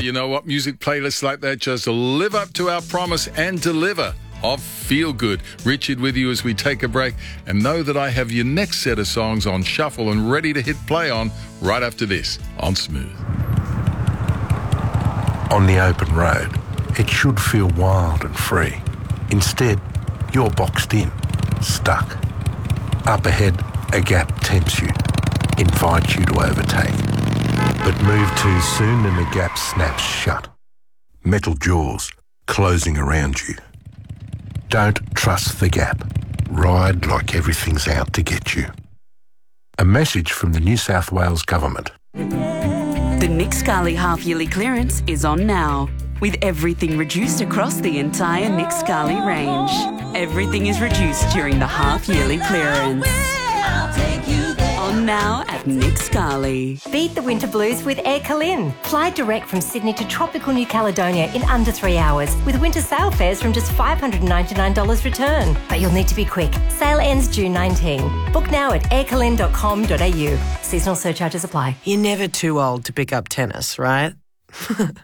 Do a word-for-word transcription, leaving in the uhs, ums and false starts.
you know what? Music playlists like that just live up to our promise and deliver of Feel Good. Richard with you as we take a break, and know that I have your next set of songs on shuffle and ready to hit play on right after this on Smooth. On the open road, it should feel wild and free. Instead, you're boxed in, stuck. Up ahead, a gap tempts you, invites you to overtake. But move too soon and the gap snaps shut. Metal jaws closing around you. Don't trust the gap. Ride like everything's out to get you. A message from the New South Wales Government. The Nick Scali half-yearly clearance is on now, with everything reduced across the entire Nick Scali range. Everything is reduced during the half-yearly clearance. On now at Nick Scali. Beat the winter blues with Air Calin. Fly direct from Sydney to tropical New Caledonia in under three hours with winter sail fares from just five hundred ninety-nine dollars return. But you'll need to be quick. Sail ends June nineteenth. Book now at air calin dot com dot a u. Seasonal surcharges apply. You're never too old to pick up tennis, right?